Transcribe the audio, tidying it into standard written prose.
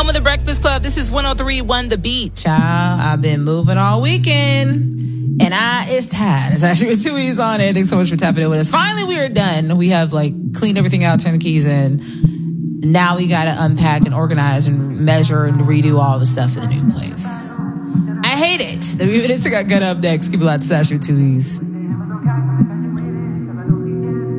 Home of the Breakfast Club. This is 103.1 The Beat. Child, I've been moving all weekend. And it's tired. It's actually with 2 E's on it. Thanks so much for tapping in with us. Finally, we are done. We have cleaned everything out, turned the keys in. Now we got to unpack and organize and measure and redo all the stuff in the new place. I hate it. The minutes got good up next. Keep it loud, Stash with 2 E's.